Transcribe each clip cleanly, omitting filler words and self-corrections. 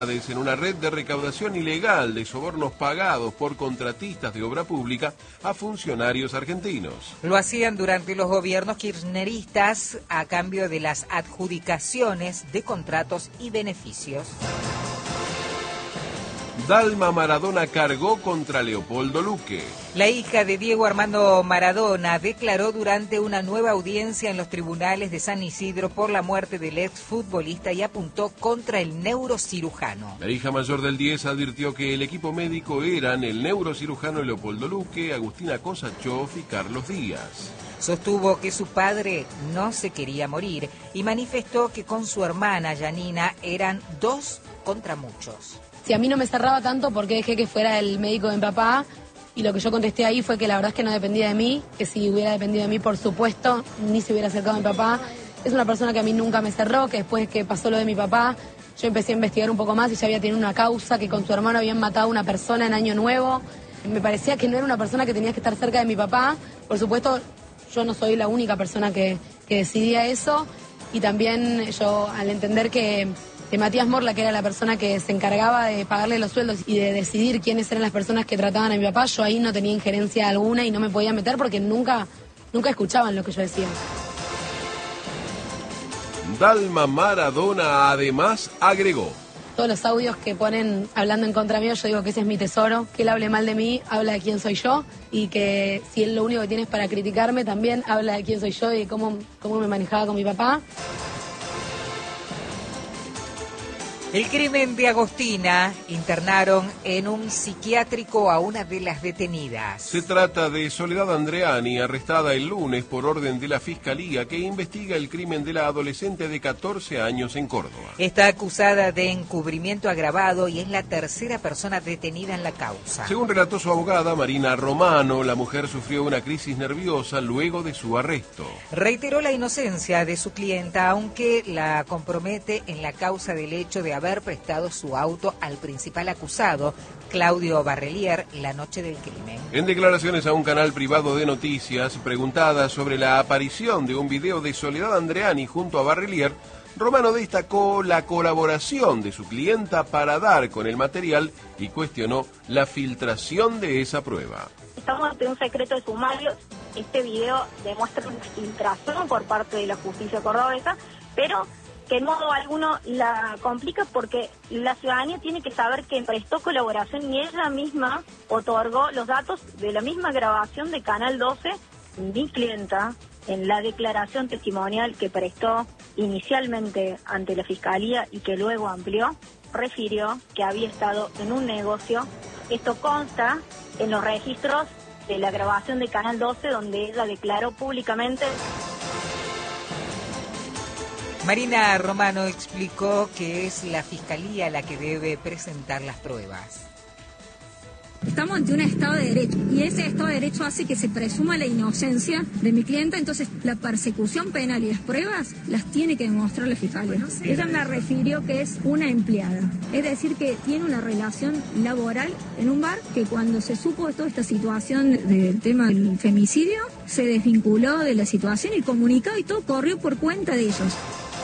en una red de recaudación ilegal de sobornos pagados por contratistas de obra pública a funcionarios argentinos. Lo hacían durante los gobiernos kirchneristas a cambio de las adjudicaciones de contratos y beneficios. Dalma Maradona cargó contra Leopoldo Luque. La hija de Diego Armando Maradona declaró durante una nueva audiencia en los tribunales de San Isidro por la muerte del exfutbolista y apuntó contra el neurocirujano. La hija mayor del 10 advirtió que el equipo médico eran el neurocirujano Leopoldo Luque, Agustina Kosachov y Carlos Díaz. Sostuvo que su padre no se quería morir y manifestó que con su hermana Yanina eran 2 contra muchos. Si a mí no me cerraba tanto, ¿por qué dejé que fuera el médico de mi papá? Y lo que yo contesté ahí fue que la verdad es que no dependía de mí, que si hubiera dependido de mí, por supuesto, ni se hubiera acercado a mi papá. Es una persona que a mí nunca me cerró, que después que pasó lo de mi papá, yo empecé a investigar un poco más y ya había tenido una causa, que con su hermano habían matado a una persona en Año Nuevo. Me parecía que no era una persona que tenía que estar cerca de mi papá. Por supuesto, yo no soy la única persona que decidía eso. Y también yo, al entender que Matías Morla, que era la persona que se encargaba de pagarle los sueldos y de decidir quiénes eran las personas que trataban a mi papá, yo ahí no tenía injerencia alguna y no me podía meter porque nunca escuchaban lo que yo decía. Dalma Maradona además agregó: todos los audios que ponen hablando en contra mío, yo digo que ese es mi tesoro, que él hable mal de mí, habla de quién soy yo, y que si él lo único que tiene es para criticarme, también habla de quién soy yo y de cómo me manejaba con mi papá. El crimen de Agostina: internaron en un psiquiátrico a una de las detenidas. Se trata de Soledad Andreani, arrestada el lunes por orden de la Fiscalía que investiga el crimen de la adolescente de 14 años en Córdoba. Está acusada de encubrimiento agravado y es la tercera persona detenida en la causa. Según relató su abogada Marina Romano, la mujer sufrió una crisis nerviosa luego de su arresto. Reiteró la inocencia de su clienta, aunque la compromete en la causa del hecho de haber prestado su auto al principal acusado, Claudio Barrelier, la noche del crimen. En declaraciones a un canal privado de noticias, preguntada sobre la aparición de un video de Soledad Andreani junto a Barrelier, Romano destacó la colaboración de su clienta para dar con el material y cuestionó la filtración de esa prueba. Estamos ante un secreto de sumarios. Este video demuestra una filtración por parte de la justicia cordobesa, pero que en modo alguno la complica porque la ciudadanía tiene que saber que prestó colaboración y ella misma otorgó los datos de la misma grabación de Canal 12, mi clienta, en la declaración testimonial que prestó inicialmente ante la Fiscalía y que luego amplió, refirió que había estado en un negocio. Esto consta en los registros de la grabación de Canal 12 donde ella declaró públicamente. Marina Romano explicó que es la Fiscalía la que debe presentar las pruebas. Estamos ante un Estado de Derecho y ese Estado de Derecho hace que se presuma la inocencia de mi clienta, entonces la persecución penal y las pruebas las tiene que demostrar la Fiscalía. Ella me refirió que es una empleada, es decir, que tiene una relación laboral en un bar, que cuando se supo de toda esta situación del tema del femicidio, se desvinculó de la situación y comunicó y todo corrió por cuenta de ellos.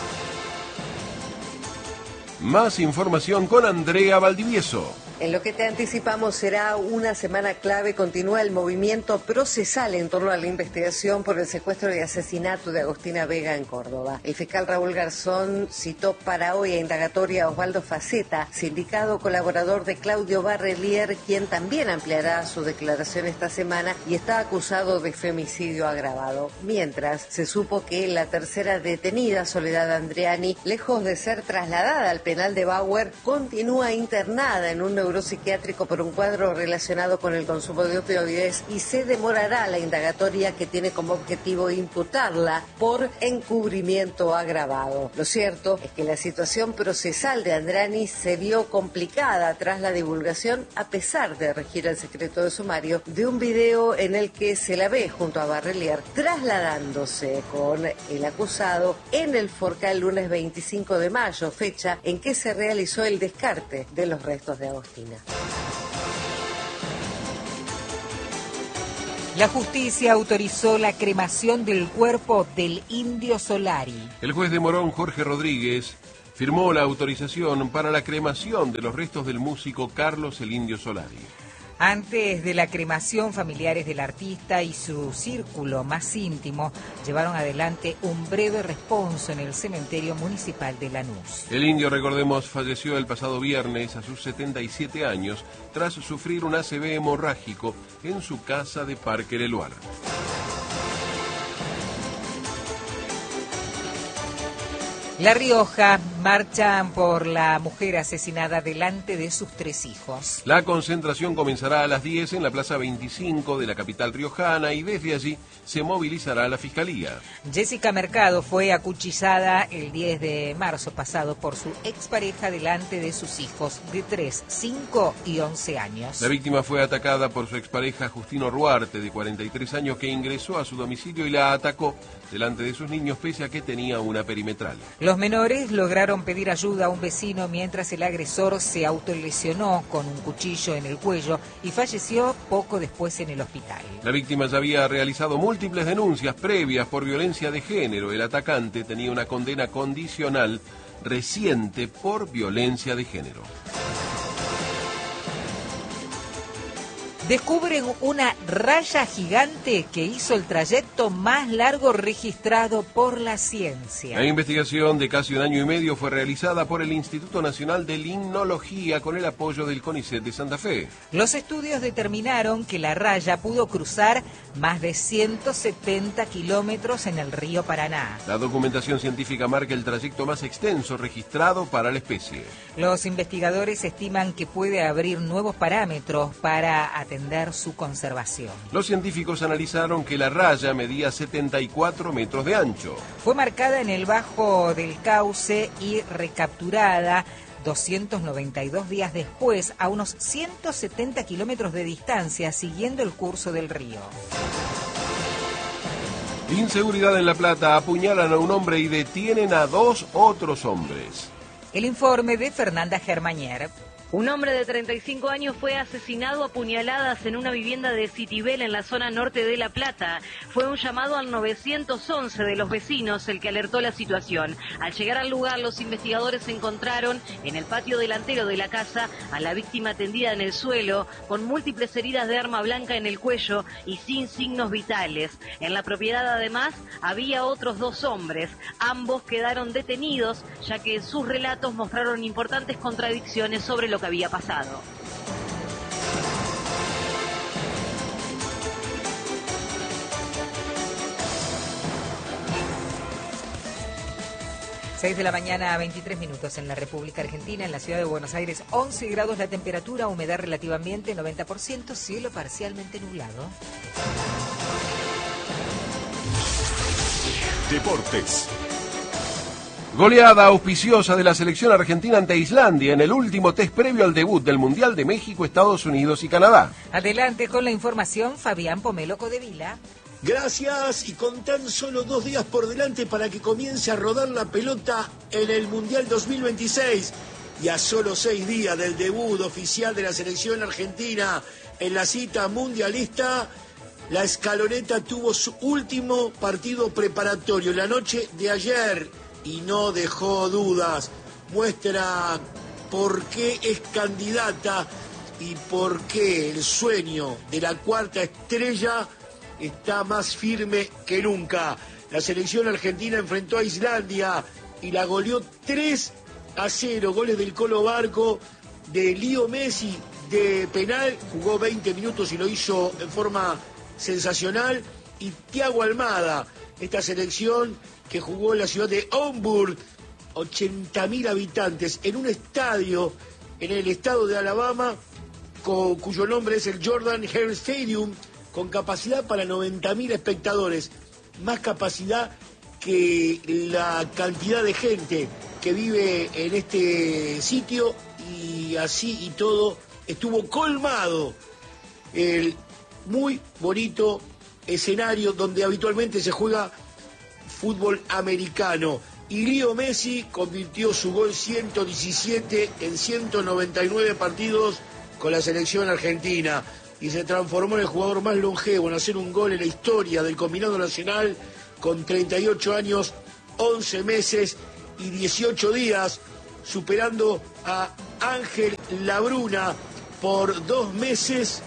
Más información con Andrea Valdivieso. En lo que te anticipamos será una semana clave. Continúa el movimiento procesal en torno a la investigación por el secuestro y asesinato de Agostina Vega en Córdoba. El fiscal Raúl Garzón citó para hoy a indagatoria a Osvaldo Faceta, sindicado colaborador de Claudio Barrelier, quien también ampliará su declaración esta semana y está acusado de femicidio agravado. Mientras, se supo que la tercera detenida, Soledad Andreani, lejos de ser trasladada al penal de Bauer, continúa internada en un neuropsiquiátrico por un cuadro relacionado con el consumo de opioides y se demorará la indagatoria que tiene como objetivo imputarla por encubrimiento agravado. Lo cierto es que la situación procesal de Andreani se vio complicada tras la divulgación, a pesar de regir el secreto de sumario, de un video en el que se la ve junto a Barrelier trasladándose con el acusado en el Forca el lunes 25 de mayo, fecha en que se realizó el descarte de los restos de Agostina. La justicia autorizó la cremación del cuerpo del Indio Solari. El juez de Morón, Jorge Rodríguez, firmó la autorización para la cremación de los restos del músico Carlos el Indio Solari. Antes de la cremación, familiares del artista y su círculo más íntimo llevaron adelante un breve responso en el cementerio municipal de Lanús. El Indio, recordemos, falleció el pasado viernes a sus 77 años tras sufrir un ACV hemorrágico en su casa de Parque Leluar. La Rioja marchan por la mujer asesinada delante de sus 3 hijos. La concentración comenzará a las 10 en la Plaza 25 de la capital riojana y desde allí se movilizará la Fiscalía. Jessica Mercado fue acuchillada el 10 de marzo pasado por su expareja delante de sus hijos de 3, 5 y 11 años. La víctima fue atacada por su expareja Justino Ruarte, de 43 años, que ingresó a su domicilio y la atacó delante de sus niños pese a que tenía una perimetral. Los menores lograron pedir ayuda a un vecino mientras el agresor se autolesionó con un cuchillo en el cuello y falleció poco después en el hospital. La víctima ya había realizado múltiples denuncias previas por violencia de género. El atacante tenía una condena condicional reciente por violencia de género. Descubren una raya gigante que hizo el trayecto más largo registrado por la ciencia. La investigación de casi un año y medio fue realizada por el Instituto Nacional de Limnología con el apoyo del CONICET de Santa Fe. Los estudios determinaron que la raya pudo cruzar más de 170 kilómetros en el río Paraná. La documentación científica marca el trayecto más extenso registrado para la especie. Los investigadores estiman que puede abrir nuevos parámetros para atender su conservación. Los científicos analizaron que la raya medía 74 metros de ancho. Fue marcada en el bajo del cauce y recapturada 292 días después a unos 170 kilómetros de distancia, siguiendo el curso del río. Inseguridad en La Plata: apuñalan a un hombre y detienen a 2 otros hombres. El informe de Fernanda Germañer. Un hombre de 35 años fue asesinado a puñaladas en una vivienda de Citibel en la zona norte de La Plata. Fue un llamado al 911 de los vecinos el que alertó la situación. Al llegar al lugar, los investigadores encontraron en el patio delantero de la casa a la víctima tendida en el suelo, con múltiples heridas de arma blanca en el cuello y sin signos vitales. En la propiedad, además, había otros 2 hombres. Ambos quedaron detenidos, ya que sus relatos mostraron importantes contradicciones sobre lo que había pasado. Seis de la mañana, 23 minutos en la República Argentina, en la ciudad de Buenos Aires, 11 grados la temperatura, humedad relativamente 90%, cielo parcialmente nublado. Deportes. Goleada auspiciosa de la selección argentina ante Islandia en el último test previo al debut del Mundial de México, Estados Unidos y Canadá. Adelante con la información, Fabián Pomelo Codevila. Gracias, y con tan solo 2 días por delante para que comience a rodar la pelota en el Mundial 2026 y a solo 6 días del debut oficial de la selección argentina en la cita mundialista, la escaloneta tuvo su último partido preparatorio la noche de ayer y no dejó dudas. Muestra por qué es candidata y por qué el sueño de la 4ª estrella está más firme que nunca. La selección argentina enfrentó a Islandia y la goleó 3-0. Goles del Colo Barco, de Leo Messi de penal, jugó 20 minutos y lo hizo en forma sensacional. Y Thiago Almada, esta selección que jugó en la ciudad de Auburn, 80.000 habitantes, en un estadio en el estado de Alabama, cuyo nombre es el Jordan Hare Stadium, con capacidad para 90.000 espectadores, más capacidad que la cantidad de gente que vive en este sitio, y así y todo estuvo colmado el muy bonito escenario donde habitualmente se juega fútbol americano. Y Leo Messi convirtió su gol 117 en 199 partidos con la selección argentina y se transformó en el jugador más longevo en hacer un gol en la historia del combinado nacional, con 38 años, 11 meses y 18 días, superando a Ángel Labruna por 2 meses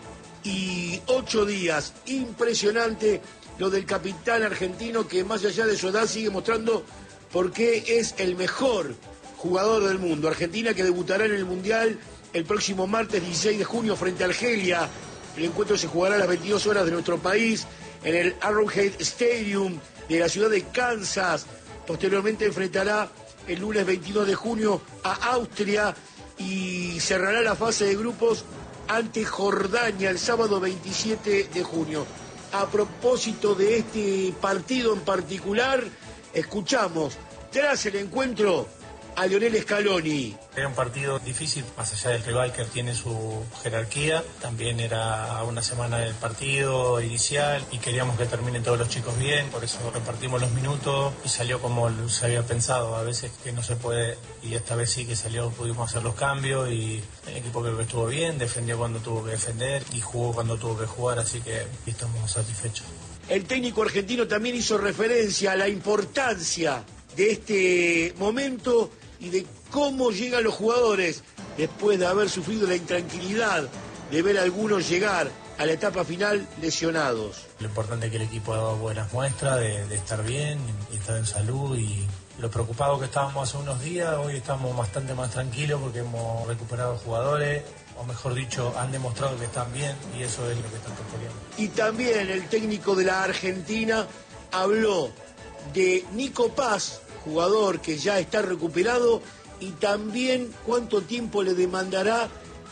y 8 días. Impresionante lo del capitán argentino, que más allá de su edad sigue mostrando por qué es el mejor jugador del mundo. Argentina, que debutará en el Mundial el próximo martes 16 de junio frente a Argelia. El encuentro se jugará a las 22 horas de nuestro país en el Arrowhead Stadium de la ciudad de Kansas. Posteriormente enfrentará el lunes 22 de junio a Austria y cerrará la fase de grupos ante Jordania el sábado 27 de junio. A propósito de este partido en particular, escuchamos tras el encuentro a Lionel Scaloni. Era un partido difícil, más allá del rival que tiene su jerarquía. También era una semana del partido inicial y queríamos que terminen todos los chicos bien, por eso repartimos los minutos y salió como se había pensado. A veces que no se puede, y esta vez sí que salió, pudimos hacer los cambios y el equipo creo que estuvo bien, defendió cuando tuvo que defender y jugó cuando tuvo que jugar, así que estamos satisfechos. El técnico argentino también hizo referencia a la importancia de este momento y de cómo llegan los jugadores después de haber sufrido la intranquilidad de ver a algunos llegar a la etapa final lesionados. Lo importante es que el equipo ha dado buenas muestras de estar bien y estar en salud, y lo preocupados que estábamos hace unos días, hoy estamos bastante más tranquilos porque hemos recuperado jugadores, o mejor dicho, han demostrado que están bien, y eso es lo que tanto queríamos. Y también el técnico de la Argentina habló de Nico Paz, jugador que ya está recuperado, y también cuánto tiempo le demandará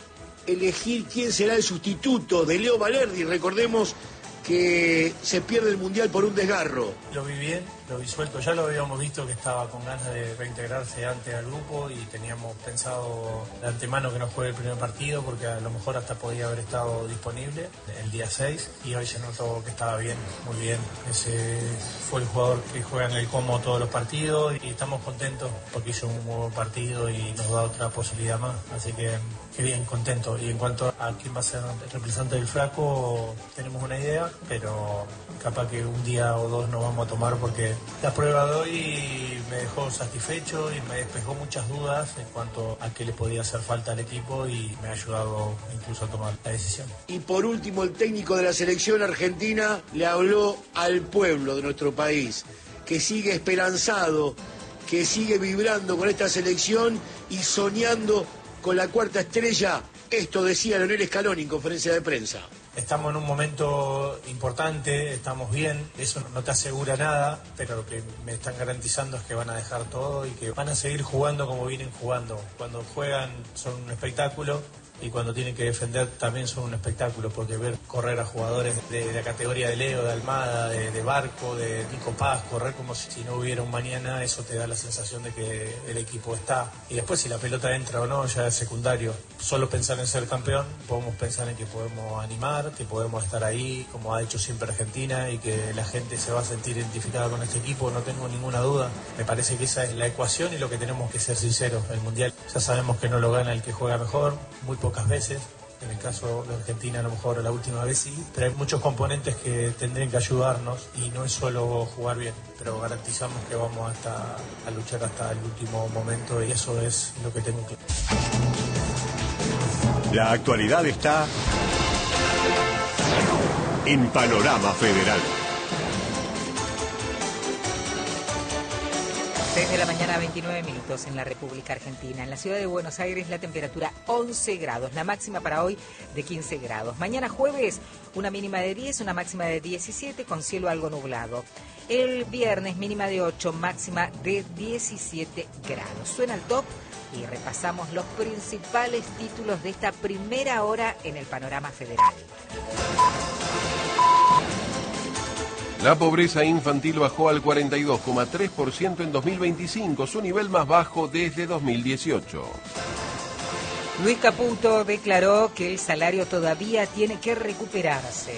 elegir quién será el sustituto de Leo Valerdi. Recordemos que se pierde el Mundial por un desgarro. Lo vi bien, lo vi suelto, ya lo habíamos visto que estaba con ganas de reintegrarse antes al grupo y teníamos pensado de antemano que no juegue el primer partido porque a lo mejor hasta podía haber estado disponible el día 6 y hoy se notó que estaba bien, muy bien. Ese fue el jugador que juega en el Como todos los partidos y estamos contentos porque hizo un muy buen partido y nos da otra posibilidad más, así que bien, contento. Y en cuanto a quién va a ser el representante del Flaco, tenemos una idea, pero capaz que un día o dos nos vamos a tomar porque la prueba de hoy me dejó satisfecho y me despejó muchas dudas en cuanto a qué le podía hacer falta al equipo y me ha ayudado incluso a tomar la decisión. Y por último, el técnico de la selección argentina le habló al pueblo de nuestro país, que sigue esperanzado, que sigue vibrando con esta selección y soñando con la cuarta estrella. Esto decía Lionel Scaloni en conferencia de prensa. Estamos en un momento importante, estamos bien, eso no te asegura nada, pero lo que me están garantizando es que van a dejar todo y que van a seguir jugando como vienen jugando. Cuando juegan son un espectáculo y cuando tienen que defender también son un espectáculo, porque ver correr a jugadores de la categoría de Leo, de Almada, de Barco, de Nico Paz, correr como si no hubiera un mañana, eso te da la sensación de que el equipo está. Y después si la pelota entra o no ya es secundario. Solo pensar en ser campeón, podemos pensar en que podemos animar, que podemos estar ahí como ha hecho siempre Argentina y que la gente se va a sentir identificada con este equipo, no tengo ninguna duda. Me parece que esa es la ecuación y lo que tenemos que ser sinceros. El Mundial ya sabemos que no lo gana el que juega mejor, muy pocas veces. En el caso de Argentina a lo mejor la última vez sí, pero hay muchos componentes que tendrían que ayudarnos y no es solo jugar bien, pero garantizamos que vamos a luchar hasta el último momento y eso es lo que tengo que... La actualidad está en Panorama Federal. 6 de la mañana, 29 minutos en la República Argentina. En la ciudad de Buenos Aires la temperatura 11 grados, la máxima para hoy de 15 grados. Mañana jueves una mínima de 10, una máxima de 17 con cielo algo nublado. El viernes mínima de 8, máxima de 17 grados. Suena el top y repasamos los principales títulos de esta primera hora en el Panorama Federal. La pobreza infantil bajó al 42,3% en 2025, su nivel más bajo desde 2018. Luis Caputo declaró que el salario todavía tiene que recuperarse.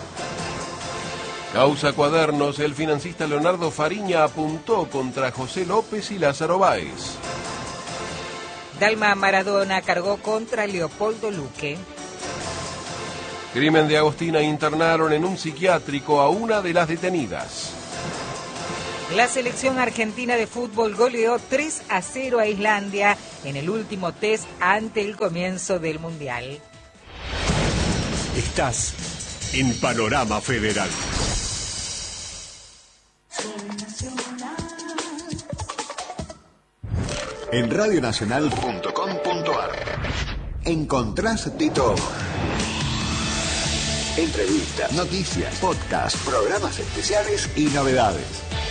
Causa Cuadernos, el financista Leonardo Fariña apuntó contra José López y Lázaro Báez. Dalma Maradona cargó contra Leopoldo Luque. Crimen de Agostina, internaron en un psiquiátrico a una de las detenidas. La selección argentina de fútbol goleó 3-0 a Islandia en el último test ante el comienzo del Mundial. Estás en Panorama Federal. En radionacional.com.ar encontrás de todo. Entrevistas, noticias, podcasts, programas especiales y novedades.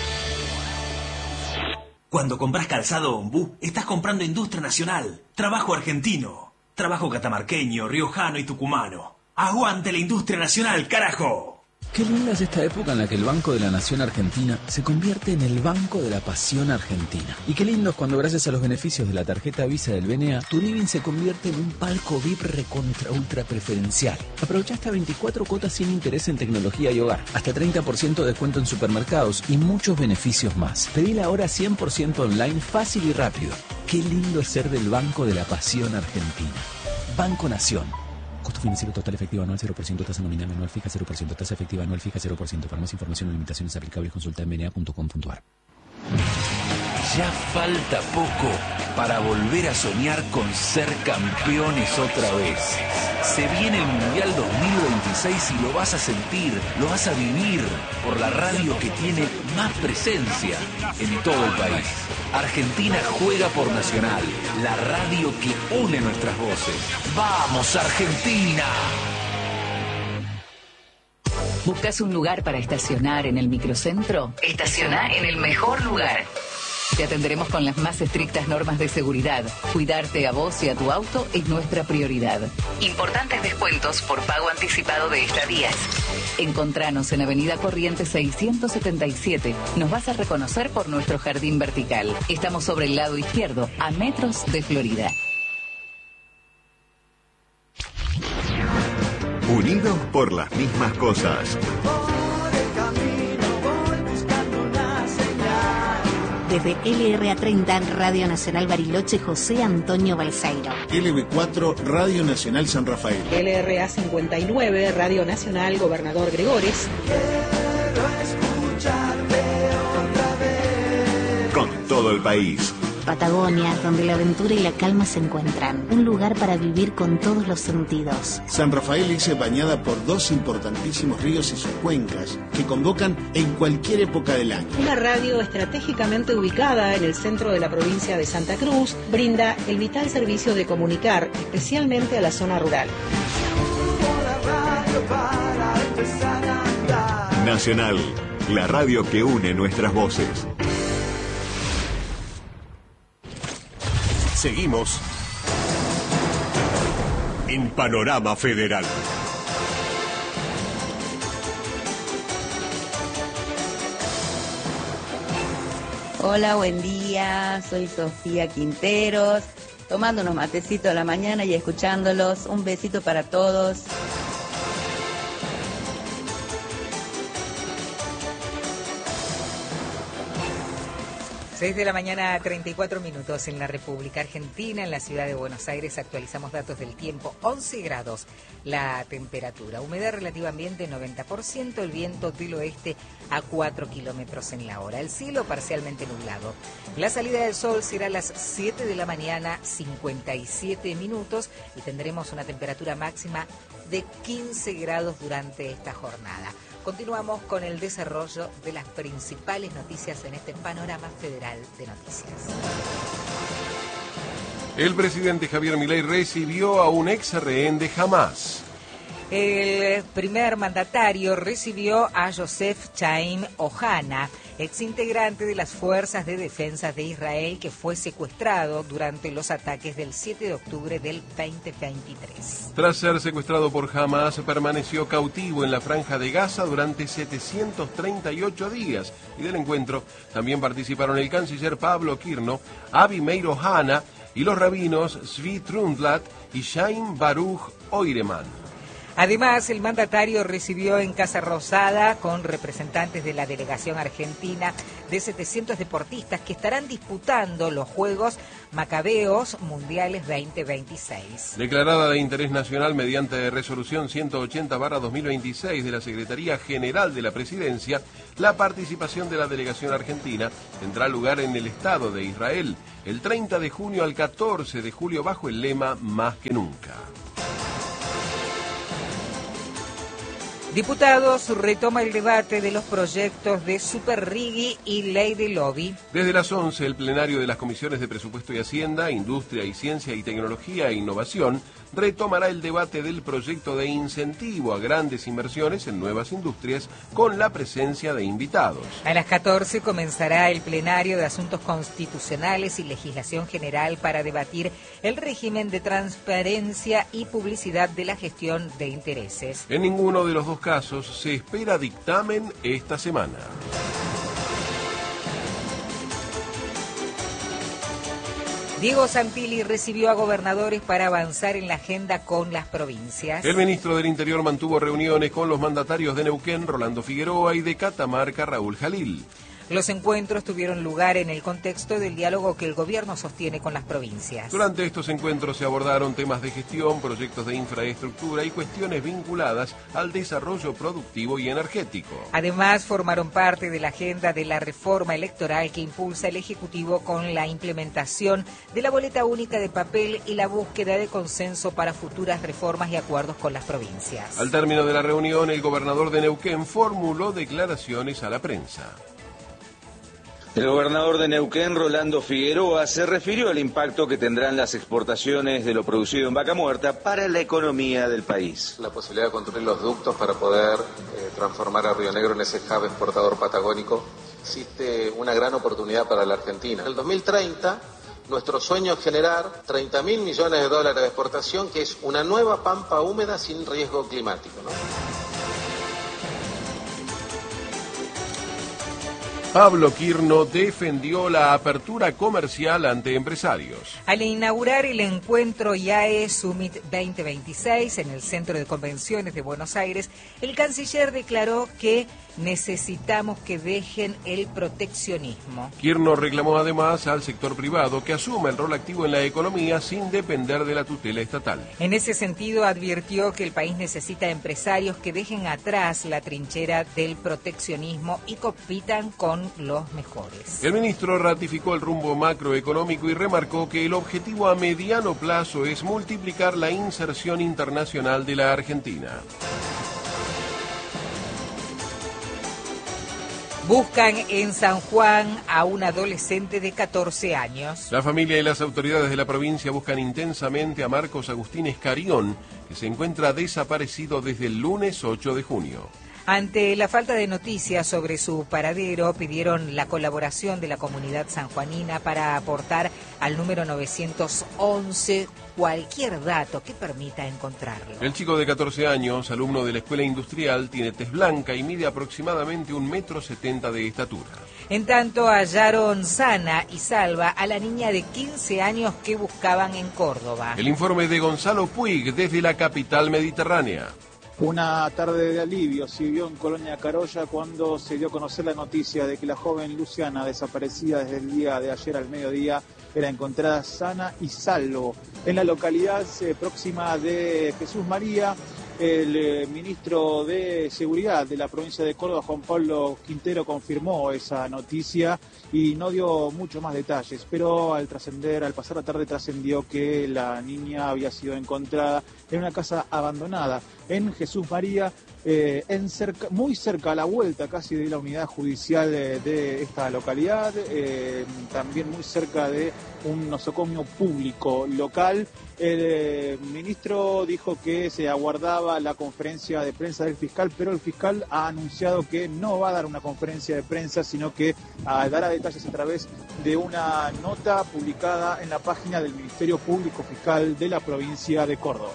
Cuando compras calzado Ombú, estás comprando industria nacional, trabajo argentino, trabajo catamarqueño, riojano y tucumano. ¡Aguante la industria nacional, carajo! Qué linda es esta época en la que el Banco de la Nación Argentina se convierte en el Banco de la Pasión Argentina. Y qué lindo es cuando, gracias a los beneficios de la tarjeta Visa del BNA, tu living se convierte en un palco VIP recontra ultra preferencial. Aprovecha hasta 24 cuotas sin interés en tecnología y hogar, hasta 30% de descuento en supermercados y muchos beneficios más. Pedila ahora 100% online, fácil y rápido. Qué lindo es ser del Banco de la Pasión Argentina. Banco Nación. Costo financiero total efectivo anual 0%, tasa nominal anual fija 0%, tasa efectiva anual fija 0%. Para más información o limitaciones aplicables consulta en bna.com.ar. Ya falta poco para volver a soñar con ser campeones otra vez. Se viene el Mundial 2026 y lo vas a sentir, lo vas a vivir por la radio que tiene más presencia en todo el país. Argentina juega por Nacional, la radio que une nuestras voces. ¡Vamos, Argentina! ¿Buscas un lugar para estacionar en el microcentro? Estaciona en el mejor lugar. Te atenderemos con las más estrictas normas de seguridad. Cuidarte a vos y a tu auto es nuestra prioridad. Importantes descuentos por pago anticipado de estadías. Encontranos en Avenida Corrientes 677. Nos vas a reconocer por nuestro jardín vertical. Estamos sobre el lado izquierdo, a metros de Florida. Unidos por las mismas cosas. Desde LRA30, Radio Nacional Bariloche, José Antonio Balseiro. LB4, Radio Nacional San Rafael. LRA59, Radio Nacional Gobernador Gregores. Quiero escucharte otra vez. Con todo el país. Patagonia, donde la aventura y la calma se encuentran. Un lugar para vivir con todos los sentidos. San Rafael es bañada por dos importantísimos ríos y sus cuencas, que convocan en cualquier época del año. Una radio estratégicamente ubicada en el centro de la provincia de Santa Cruz, brinda el vital servicio de comunicar, especialmente a la zona rural. Nacional, la radio que une nuestras voces. Seguimos en Panorama Federal. Hola, buen día. Soy Sofía Quinteros, tomando unos matecitos a la mañana y escuchándolos. Un besito para todos. 6 de la mañana, 34 minutos en la República Argentina, en la ciudad de Buenos Aires. Actualizamos datos del tiempo, 11 grados la temperatura, humedad relativa ambiente 90%, el viento del oeste a 4 kilómetros en la hora. El cielo parcialmente nublado. La salida del sol será a las 7 de la mañana, 57 minutos, y tendremos una temperatura máxima de 15 grados durante esta jornada. Continuamos con el desarrollo de las principales noticias en este panorama federal de noticias. El presidente Javier Milei recibió a un ex rehén de Hamás. El primer mandatario recibió a Joseph Chaim Ohana, exintegrante de las Fuerzas de Defensa de Israel, que fue secuestrado durante los ataques del 7 de octubre del 2023. Tras ser secuestrado por Hamás, permaneció cautivo en la Franja de Gaza durante 738 días. Y del encuentro también participaron el canciller Pablo Kirno, Avi Meir Ohana y los rabinos Zvi Trundlat y Chaim Baruch Oireman. Además, el mandatario recibió en Casa Rosada con representantes de la delegación argentina de 700 deportistas que estarán disputando los Juegos Macabeos Mundiales 2026. Declarada de interés nacional mediante resolución 180/2026 de la Secretaría General de la Presidencia, la participación de la delegación argentina tendrá lugar en el Estado de Israel el 30 de junio al 14 de julio bajo el lema Más que nunca. Diputados retoma el debate de los proyectos de Superrigui y Ley de Lobby. Desde las 11, el plenario de las comisiones de Presupuesto y Hacienda, Industria y Ciencia y Tecnología e Innovación retomará el debate del proyecto de incentivo a grandes inversiones en nuevas industrias con la presencia de invitados. A las 14 comenzará el plenario de Asuntos Constitucionales y Legislación General para debatir el régimen de transparencia y publicidad de la gestión de intereses. En ninguno de los dos casos se espera dictamen esta semana. Diego Santilli recibió a gobernadores para avanzar en la agenda con las provincias. El ministro del Interior mantuvo reuniones con los mandatarios de Neuquén, Rolando Figueroa, y de Catamarca, Raúl Jalil. Los encuentros tuvieron lugar en el contexto del diálogo que el gobierno sostiene con las provincias. Durante estos encuentros se abordaron temas de gestión, proyectos de infraestructura y cuestiones vinculadas al desarrollo productivo y energético. Además, formaron parte de la agenda de la reforma electoral que impulsa el Ejecutivo con la implementación de la boleta única de papel y la búsqueda de consenso para futuras reformas y acuerdos con las provincias. Al término de la reunión, el gobernador de Neuquén formuló declaraciones a la prensa. El gobernador de Neuquén, Rolando Figueroa, se refirió al impacto que tendrán las exportaciones de lo producido en Vaca Muerta para la economía del país. La posibilidad de construir los ductos para poder transformar a Río Negro en ese hub exportador patagónico, existe una gran oportunidad para la Argentina. En el 2030, nuestro sueño es generar 30.000 millones de dólares de exportación, que es una nueva pampa húmeda sin riesgo climático, ¿no? Pablo Quirno defendió la apertura comercial ante empresarios. Al inaugurar el encuentro IAE Summit 2026 en el Centro de Convenciones de Buenos Aires, el canciller declaró que necesitamos que dejen el proteccionismo. Quirno reclamó además al sector privado que asuma el rol activo en la economía sin depender de la tutela estatal. En ese sentido, advirtió que el país necesita empresarios que dejen atrás la trinchera del proteccionismo y compitan con los mejores. El ministro ratificó el rumbo macroeconómico y remarcó que el objetivo a mediano plazo es multiplicar la inserción internacional de la Argentina. Buscan en San Juan a un adolescente de 14 años. La familia y las autoridades de la provincia buscan intensamente a Marcos Agustín Escarión, que se encuentra desaparecido desde el lunes 8 de junio. Ante la falta de noticias sobre su paradero, pidieron la colaboración de la comunidad sanjuanina para aportar al número 911 cualquier dato que permita encontrarlo. El chico de 14 años, alumno de la escuela industrial, tiene tez blanca y mide aproximadamente 1,70 m de estatura. En tanto, hallaron sana y salva a la niña de 15 años que buscaban en Córdoba. El informe de Gonzalo Puig desde la capital mediterránea. Una tarde de alivio se vivió en Colonia Carolla cuando se dio a conocer la noticia de que la joven Luciana, desaparecida desde el día de ayer al mediodía, era encontrada sana y salvo. En la localidad próxima de Jesús María, el ministro de Seguridad de la provincia de Córdoba, Juan Pablo Quintero, confirmó esa noticia y no dio mucho más detalles, pero al pasar la tarde trascendió que la niña había sido encontrada en una casa abandonada en Jesús María, muy cerca a la vuelta casi de la unidad judicial de esta localidad, también muy cerca de un nosocomio público local. El ministro dijo que se aguardaba la conferencia de prensa del fiscal, pero el fiscal ha anunciado que no va a dar una conferencia de prensa, sino que dará detalles a través de una nota publicada en la página del Ministerio Público Fiscal de la provincia de Córdoba.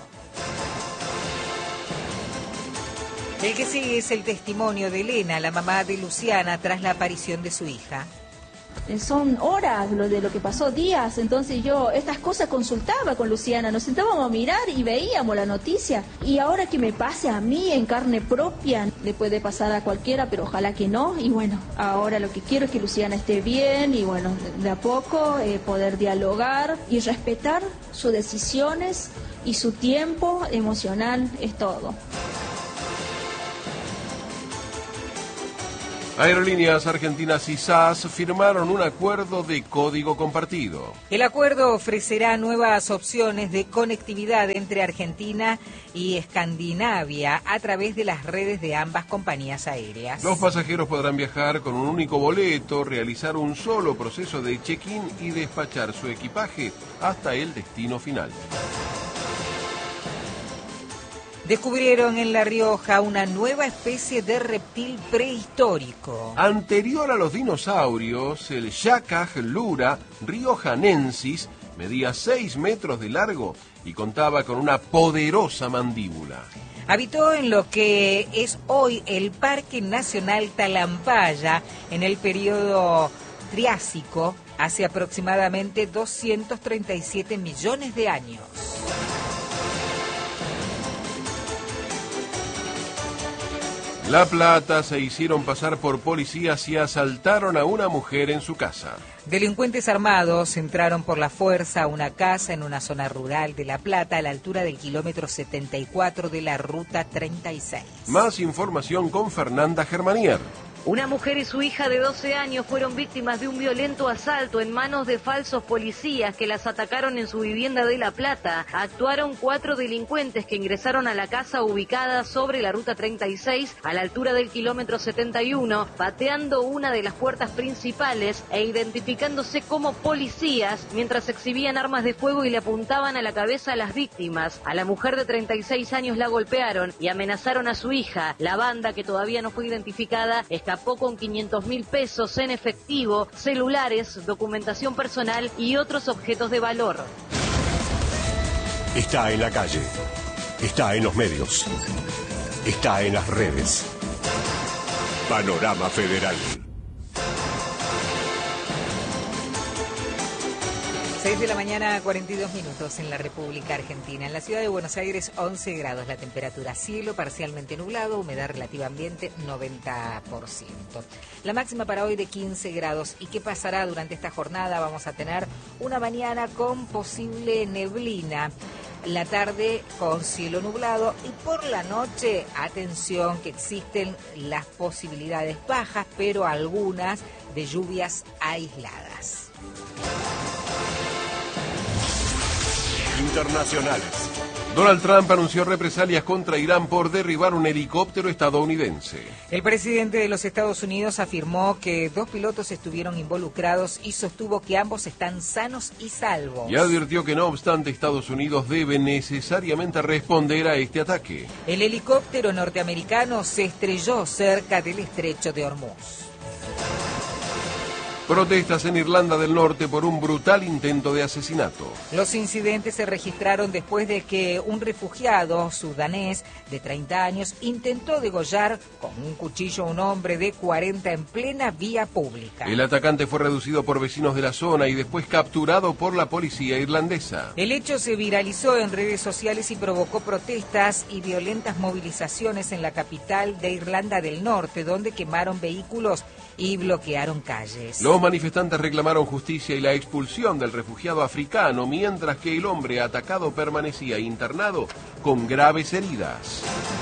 El que sigue es el testimonio de Elena, la mamá de Luciana, tras la aparición de su hija. Son horas de lo que pasó, días. Entonces yo estas cosas consultaba con Luciana, nos sentábamos a mirar y veíamos la noticia. Y ahora que me pase a mí en carne propia, le puede pasar a cualquiera, pero ojalá que no. Y bueno, ahora lo que quiero es que Luciana esté bien y bueno, de a poco poder dialogar y respetar sus decisiones y su tiempo emocional, es todo. Aerolíneas Argentinas y SAS firmaron un acuerdo de código compartido. El acuerdo ofrecerá nuevas opciones de conectividad entre Argentina y Escandinavia a través de las redes de ambas compañías aéreas. Los pasajeros podrán viajar con un único boleto, realizar un solo proceso de check-in y despachar su equipaje hasta el destino final. Descubrieron en La Rioja una nueva especie de reptil prehistórico. Anterior a los dinosaurios, el Yacaj lura riojanensis medía 6 metros de largo y contaba con una poderosa mandíbula. Habitó en lo que es hoy el Parque Nacional Talampaya en el periodo Triásico, hace aproximadamente 237 millones de años. La Plata se hicieron pasar por policías y asaltaron a una mujer en su casa. Delincuentes armados entraron por la fuerza a una casa en una zona rural de La Plata a la altura del kilómetro 74 de la ruta 36. Más información con Fernanda Germanier. Una mujer y su hija de 12 años fueron víctimas de un violento asalto en manos de falsos policías que las atacaron en su vivienda de La Plata. Actuaron 4 delincuentes que ingresaron a la casa ubicada sobre la ruta 36 a la altura del kilómetro 71, pateando una de las puertas principales e identificándose como policías mientras exhibían armas de fuego y le apuntaban a la cabeza a las víctimas. A la mujer de 36 años la golpearon y amenazaron a su hija. La banda, que todavía no fue identificada, escapó con 500.000 pesos en efectivo, celulares, documentación personal y otros objetos de valor. Está en la calle, está en los medios, está en las redes. Panorama Federal. 6 de la mañana, 42 minutos en la República Argentina. En la ciudad de Buenos Aires, 11 grados la temperatura. Cielo parcialmente nublado, humedad relativa ambiente, 90%. La máxima para hoy de 15 grados. ¿Y qué pasará durante esta jornada? Vamos a tener una mañana con posible neblina. La tarde con cielo nublado y por la noche, atención, que existen las posibilidades bajas, pero algunas de lluvias aisladas. Internacionales. Donald Trump anunció represalias contra Irán por derribar un helicóptero estadounidense. El presidente de los Estados Unidos afirmó que 2 pilotos estuvieron involucrados y sostuvo que ambos están sanos y salvos. Y advirtió que no obstante Estados Unidos debe necesariamente responder a este ataque. El helicóptero norteamericano se estrelló cerca del estrecho de Hormuz. Protestas en Irlanda del Norte por un brutal intento de asesinato. Los incidentes se registraron después de que un refugiado sudanés de 30 años intentó degollar con un cuchillo a un hombre de 40 en plena vía pública. El atacante fue reducido por vecinos de la zona y después capturado por la policía irlandesa. El hecho se viralizó en redes sociales y provocó protestas y violentas movilizaciones en la capital de Irlanda del Norte, donde quemaron vehículos y bloquearon calles. Los manifestantes reclamaron justicia y la expulsión del refugiado africano, mientras que el hombre atacado permanecía internado con graves heridas.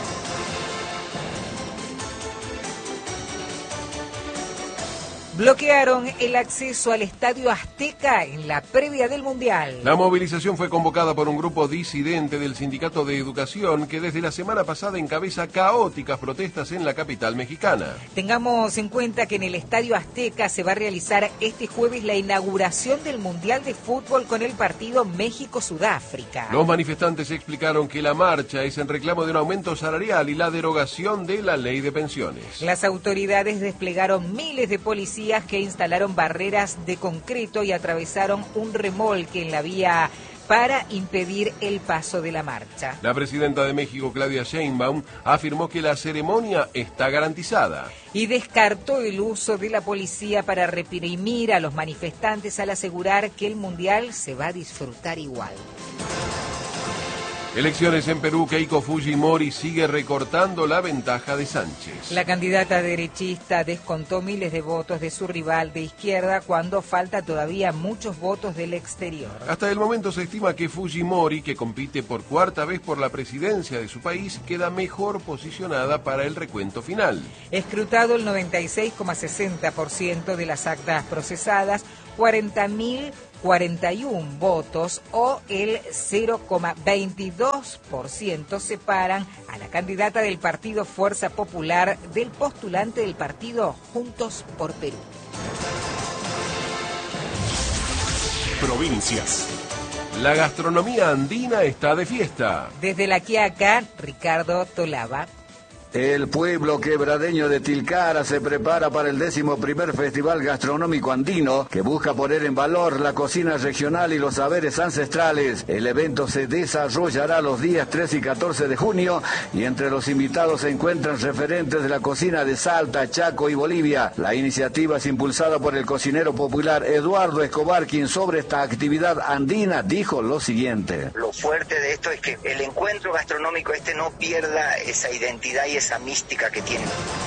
Bloquearon el acceso al Estadio Azteca en la previa del Mundial. La movilización fue convocada por un grupo disidente del Sindicato de Educación que desde la semana pasada encabeza caóticas protestas en la capital mexicana. Tengamos en cuenta que en el Estadio Azteca se va a realizar este jueves la inauguración del Mundial de Fútbol con el partido México-Sudáfrica. Los manifestantes explicaron que la marcha es en reclamo de un aumento salarial y la derogación de la ley de pensiones. Las autoridades desplegaron miles de policías que instalaron barreras de concreto y atravesaron un remolque en la vía para impedir el paso de la marcha. La presidenta de México, Claudia Sheinbaum, afirmó que la ceremonia está garantizada. Y descartó el uso de la policía para reprimir a los manifestantes al asegurar que el Mundial se va a disfrutar igual. Elecciones en Perú, Keiko Fujimori sigue recortando la ventaja de Sánchez. La candidata derechista descontó miles de votos de su rival de izquierda cuando falta todavía muchos votos del exterior. Hasta el momento se estima que Fujimori, que compite por cuarta vez por la presidencia de su país, queda mejor posicionada para el recuento final. Escrutado el 96,60% de las actas procesadas, 40.041 votos o el 0,22% separan a la candidata del partido Fuerza Popular del postulante del partido Juntos por Perú. Provincias. La gastronomía andina está de fiesta. Desde La Quiaca, Ricardo Tolaba. El pueblo quebradeño de Tilcara se prepara para el 11º Festival Gastronómico Andino, que busca poner en valor la cocina regional y los saberes ancestrales. El evento se desarrollará los días 13 y 14 de junio y entre los invitados se encuentran referentes de la cocina de Salta, Chaco y Bolivia. La iniciativa es impulsada por el cocinero popular Eduardo Escobar, quien sobre esta actividad andina dijo lo siguiente. Lo fuerte de esto es que el encuentro gastronómico no pierda esa identidad y esa mística que tiene.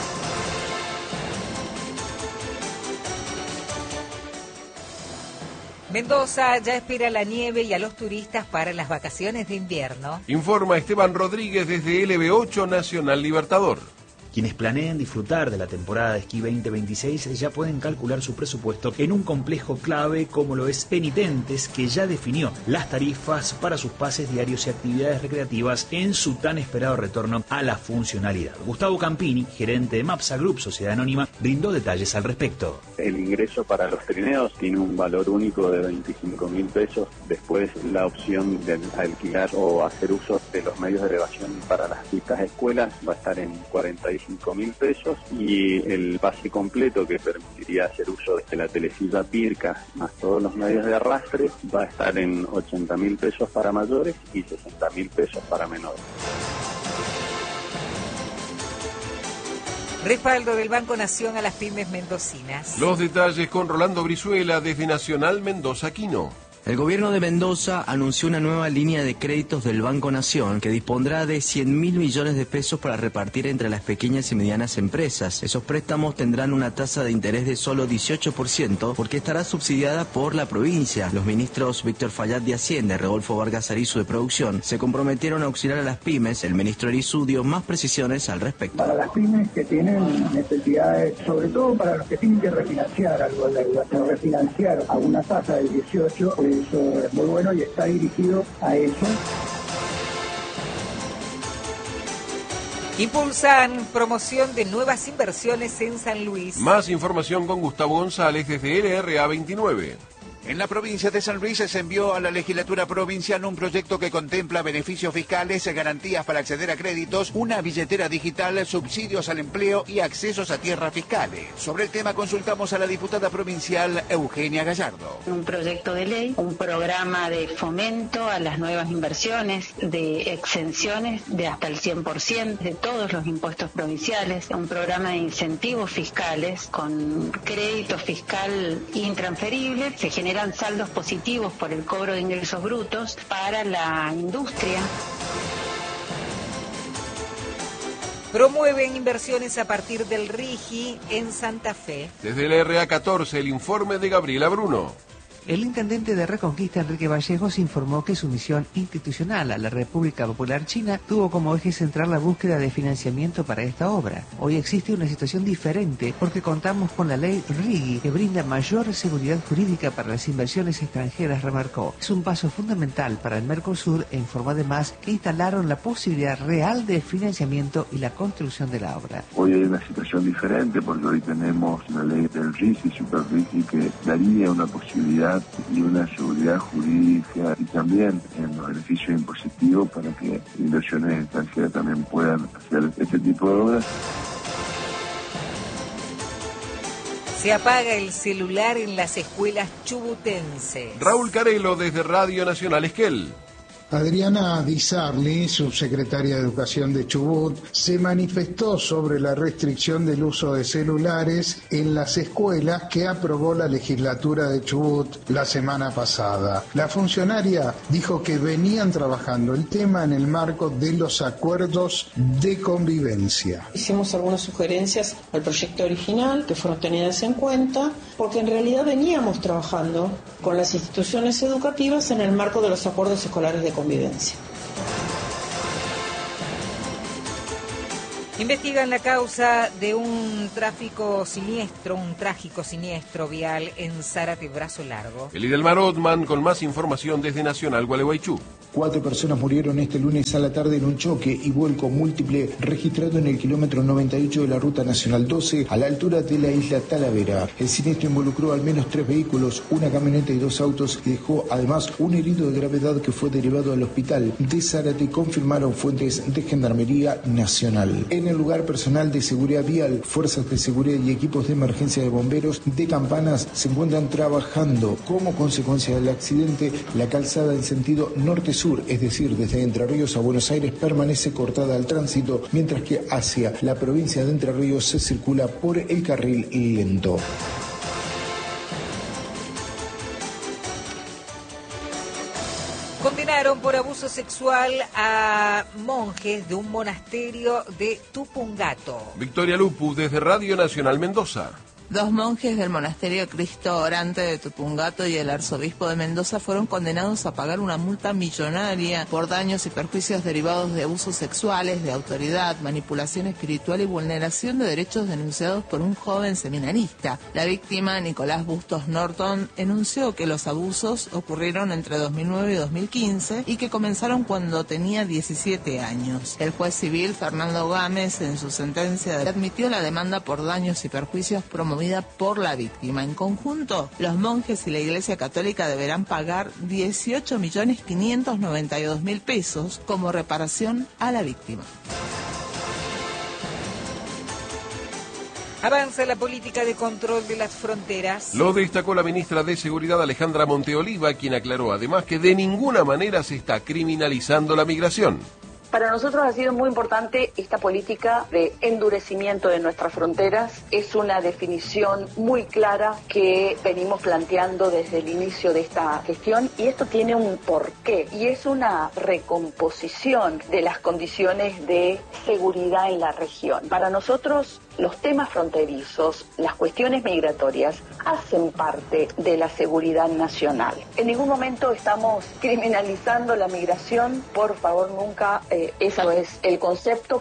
Mendoza ya espera la nieve y a los turistas para las vacaciones de invierno. Informa Esteban Rodríguez desde LB8 Nacional Libertador. Quienes planeen disfrutar de la temporada de esquí 2026 ya pueden calcular su presupuesto en un complejo clave como lo es Penitentes, que ya definió las tarifas para sus pases diarios y actividades recreativas en su tan esperado retorno a la funcionalidad. Gustavo Campini, gerente de Mapsa Group, sociedad anónima, brindó detalles al respecto. El ingreso para los trineos tiene un valor único de 25.000 pesos. Después la opción de alquilar o hacer uso de los medios de elevación para las distintas escuelas va a estar en 45.000 pesos y el pase completo que permitiría hacer uso de la telesilla Pirca más todos los medios de arrastre va a estar en 80.000 pesos para mayores y 60.000 pesos para menores. Respaldo del Banco Nación a las pymes mendocinas. Los detalles con Rolando Brizuela desde Nacional Mendoza Quino. El gobierno de Mendoza anunció una nueva línea de créditos del Banco Nación que dispondrá de 100.000 millones de pesos para repartir entre las pequeñas y medianas empresas. Esos préstamos tendrán una tasa de interés de solo 18% porque estará subsidiada por la provincia. Los ministros Víctor Fallat de Hacienda y Rodolfo Vargas Arizu de Producción se comprometieron a auxiliar a las pymes. El ministro Arizu dio más precisiones al respecto. Para las pymes que tienen necesidades, sobre todo para los que tienen que refinanciar algo de deuda, refinanciar a una tasa del 18%, pues eso es muy bueno y está dirigido a eso. Impulsan promoción de nuevas inversiones en San Luis. Más información con Gustavo González desde LRA 29. En la provincia de San Luis se envió a la legislatura provincial un proyecto que contempla beneficios fiscales, garantías para acceder a créditos, una billetera digital, subsidios al empleo y accesos a tierras fiscales. Sobre el tema consultamos a la diputada provincial Eugenia Gallardo. Un proyecto de ley, un programa de fomento a las nuevas inversiones, de exenciones de hasta el 100% de todos los impuestos provinciales, un programa de incentivos fiscales con crédito fiscal intransferible. Se generan saldos positivos por el cobro de ingresos brutos para la industria. Promueven inversiones a partir del RIGI en Santa Fe. Desde el RA 14, el informe de Gabriela Bruno. El intendente de Reconquista, Enrique Vallejos, informó que su misión institucional a la República Popular China tuvo como eje central la búsqueda de financiamiento para esta obra. Hoy existe una situación diferente porque contamos con la ley RIGI, que brinda mayor seguridad jurídica para las inversiones extranjeras, remarcó. Es un paso fundamental para el Mercosur e informó además que instalaron la posibilidad real de financiamiento y la construcción de la obra. Hoy hay una situación diferente porque hoy tenemos una ley del RIGI, Super RIGI, que daría una posibilidad y una seguridad jurídica y también en los beneficios impositivos para que inversiones extranjeras también puedan hacer este tipo de obras. Se apaga el celular en las escuelas chubutenses. Raúl Carelo desde Radio Nacional Esquel. Adriana Di Sarli, subsecretaria de Educación de Chubut, se manifestó sobre la restricción del uso de celulares en las escuelas que aprobó la legislatura de Chubut la semana pasada. La funcionaria dijo que venían trabajando el tema en el marco de los acuerdos de convivencia. Hicimos algunas sugerencias al proyecto original que fueron tenidas en cuenta, porque en realidad veníamos trabajando con las instituciones educativas en el marco de los acuerdos escolares de convivencia. Investigan la causa de un trágico siniestro vial en Zárate, Brazo Largo. Elidelmar Othman con más información desde Nacional Gualeguaychú. 4 personas murieron este lunes a la tarde en un choque y vuelco múltiple registrado en el kilómetro 98 de la Ruta Nacional 12 a la altura de la isla Talavera. El siniestro involucró al menos 3 vehículos, una camioneta y 2 autos y dejó además un herido de gravedad que fue derivado al hospital de Zárate, confirmaron fuentes de Gendarmería Nacional. En el lugar, personal de seguridad vial, fuerzas de seguridad y equipos de emergencia de bomberos de Campanas se encuentran trabajando. Como consecuencia del accidente, la calzada en sentido norte-sur, es decir, desde Entre Ríos a Buenos Aires, permanece cortada al tránsito, mientras que hacia la provincia de Entre Ríos se circula por el carril lento. Condenaron por abuso sexual a monjes de un monasterio de Tupungato. Victoria Lupu desde Radio Nacional Mendoza. 2 monjes del monasterio Cristo Orante de Tupungato y el arzobispo de Mendoza fueron condenados a pagar una multa millonaria por daños y perjuicios derivados de abusos sexuales, de autoridad, manipulación espiritual y vulneración de derechos denunciados por un joven seminarista. La víctima, Nicolás Bustos Norton, enunció que los abusos ocurrieron entre 2009 y 2015 y que comenzaron cuando tenía 17 años. El juez civil, Fernando Gámez, en su sentencia admitió la demanda por daños y perjuicios promovida por la víctima. En conjunto, los monjes y la Iglesia Católica deberán pagar 18.592.000 pesos como reparación a la víctima. Avanza la política de control de las fronteras. Lo destacó la ministra de Seguridad Alejandra Monteoliva, quien aclaró además que de ninguna manera se está criminalizando la migración. Para nosotros ha sido muy importante esta política de endurecimiento de nuestras fronteras. Es una definición muy clara que venimos planteando desde el inicio de esta gestión y esto tiene un porqué y es una recomposición de las condiciones de seguridad en la región. Para nosotros los temas fronterizos, las cuestiones migratorias, hacen parte de la seguridad nacional. En ningún momento estamos criminalizando la migración, por favor, nunca, ese es el concepto.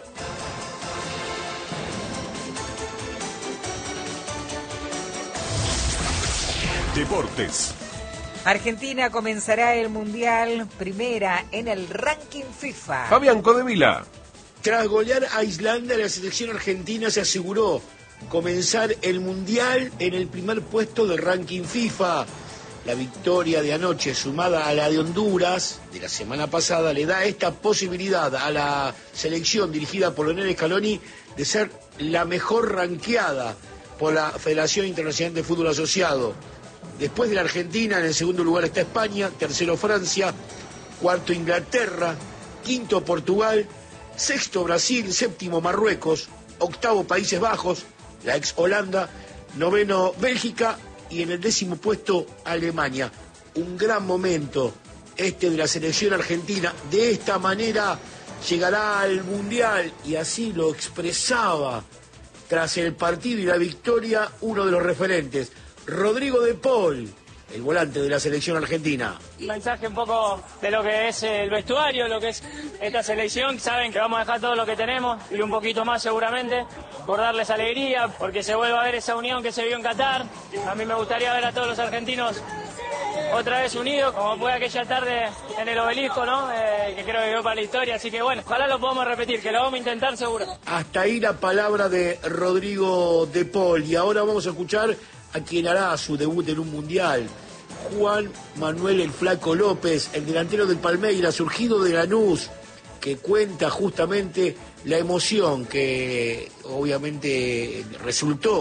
Deportes. Argentina comenzará el Mundial primera en el ranking FIFA. Fabián Codevila. Tras golear a Islandia, la selección argentina se aseguró comenzar el Mundial en el primer puesto del ranking FIFA. La victoria de anoche, sumada a la de Honduras de la semana pasada, le da esta posibilidad a la selección dirigida por Lionel Scaloni de ser la mejor ranqueada por la Federación Internacional de Fútbol Asociado. Después de la Argentina, en el segundo lugar está España, tercero Francia, cuarto Inglaterra, quinto Portugal, sexto Brasil, séptimo Marruecos, octavo Países Bajos, la ex Holanda, noveno Bélgica y en el 10º puesto Alemania. Un gran momento este de la selección argentina. De esta manera llegará al Mundial y así lo expresaba tras el partido y la victoria uno de los referentes, Rodrigo de Paul, el volante de la selección argentina. Un mensaje un poco de lo que es el vestuario, lo que es esta selección. Saben que vamos a dejar todo lo que tenemos y un poquito más seguramente por darles alegría, porque se vuelva a ver esa unión que se vio en Qatar. A mí me gustaría ver a todos los argentinos otra vez unidos, como fue aquella tarde en el Obelisco, ¿no? Que creo que quedó para la historia, así que bueno, ojalá lo podamos repetir, que lo vamos a intentar seguro. Hasta ahí la palabra de Rodrigo de Paul y ahora vamos a escuchar a quien hará su debut en un mundial, Juan Manuel el Flaco López, el delantero del Palmeiras, surgido de Lanús, que cuenta justamente la emoción que obviamente resultó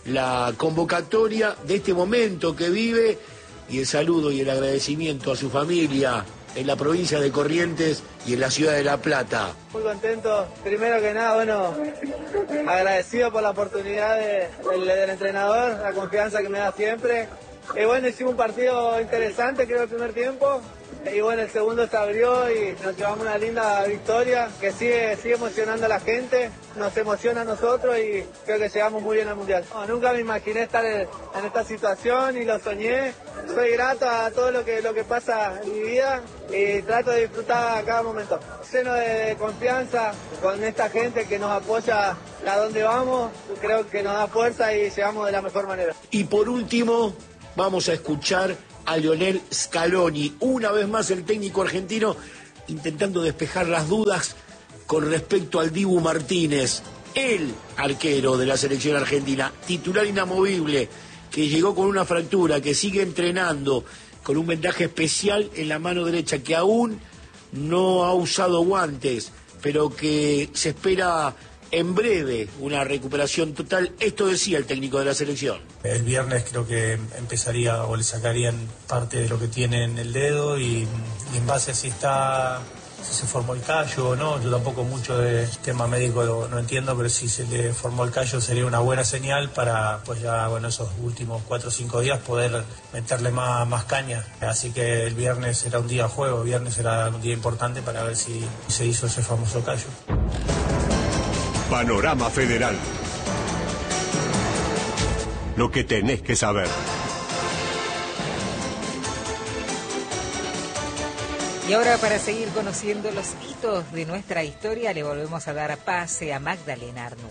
la convocatoria de este momento que vive y el saludo y el agradecimiento a su familia en la provincia de Corrientes y en la ciudad de La Plata. Muy contento, primero que nada, agradecido por la oportunidad del entrenador, la confianza que me da siempre. Y hicimos un partido interesante, creo, el primer tiempo. Y el segundo se abrió y nos llevamos una linda victoria que sigue emocionando a la gente, nos emociona a nosotros y creo que llegamos muy bien al Mundial. Nunca me imaginé estar en esta situación y lo soñé. Soy grato a todo lo que pasa en mi vida y trato de disfrutar cada momento. Lleno de confianza con esta gente que nos apoya a donde vamos, creo que nos da fuerza y llegamos de la mejor manera. Y por último, vamos a escuchar a Lionel Scaloni, una vez más el técnico argentino, intentando despejar las dudas con respecto al Dibu Martínez, el arquero de la selección argentina, titular inamovible, que llegó con una fractura, que sigue entrenando con un vendaje especial en la mano derecha, que aún no ha usado guantes, pero que se espera en breve una recuperación total. Esto decía el técnico de la selección. El viernes creo que empezaría o le sacarían parte de lo que tiene en el dedo y en base a si se formó el callo o no. Yo tampoco mucho de tema médico no entiendo, pero si se le formó el callo sería una buena señal para esos últimos 4 o 5 días poder meterle más caña. Así que el viernes será un día de juego, el viernes será un día importante para ver si se hizo ese famoso callo. Panorama Federal. Lo que tenés que saber. Y ahora, para seguir conociendo los hitos de nuestra historia, le volvemos a dar pase a Magdalena Arnú.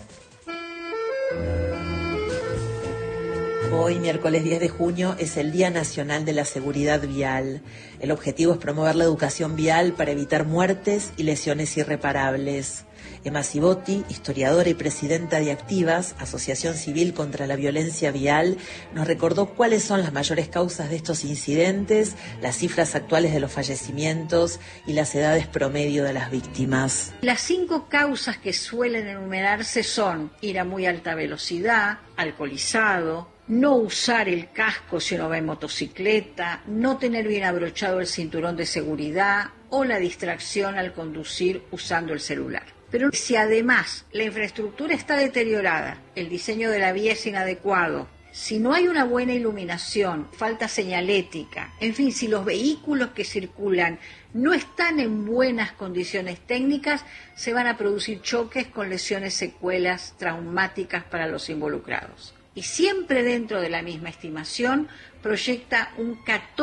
Hoy, miércoles 10 de junio, es el Día Nacional de la Seguridad Vial. El objetivo es promover la educación vial para evitar muertes y lesiones irreparables. Emma Cibotti, historiadora y presidenta de Activas, Asociación Civil contra la Violencia Vial, nos recordó cuáles son las mayores causas de estos incidentes, las cifras actuales de los fallecimientos y las edades promedio de las víctimas. Las 5 causas que suelen enumerarse son ir a muy alta velocidad, alcoholizado, no usar el casco si uno va en motocicleta, no tener bien abrochado el cinturón de seguridad o la distracción al conducir usando el celular. Pero si además la infraestructura está deteriorada, el diseño de la vía es inadecuado, si no hay una buena iluminación, falta señalética, en fin, si los vehículos que circulan no están en buenas condiciones técnicas, se van a producir choques con lesiones, secuelas traumáticas para los involucrados. Y siempre dentro de la misma estimación proyecta un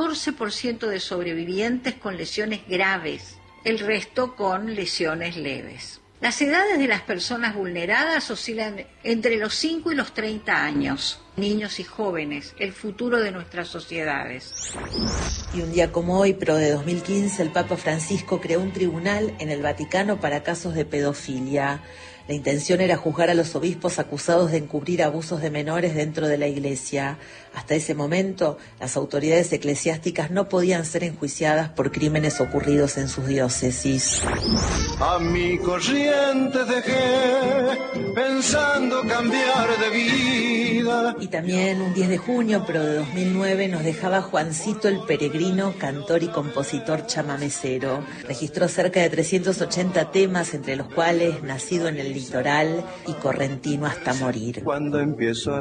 14% de sobrevivientes con lesiones graves, el resto con lesiones leves. Las edades de las personas vulneradas oscilan entre los 5 y los 30 años. Niños y jóvenes, el futuro de nuestras sociedades. Y un día como hoy, pero de 2015, el Papa Francisco creó un tribunal en el Vaticano para casos de pedofilia. La intención era juzgar a los obispos acusados de encubrir abusos de menores dentro de la Iglesia. Hasta ese momento, las autoridades eclesiásticas no podían ser enjuiciadas por crímenes ocurridos en sus diócesis. A mi corriente dejé, pensando cambiar de vida. Y también un 10 de junio, pero de 2009, nos dejaba Juancito el Peregrino, cantor y compositor chamamecero. Registró cerca de 380 temas, entre los cuales Nacido en el Litoral y Correntino hasta morir. Cuando empiezo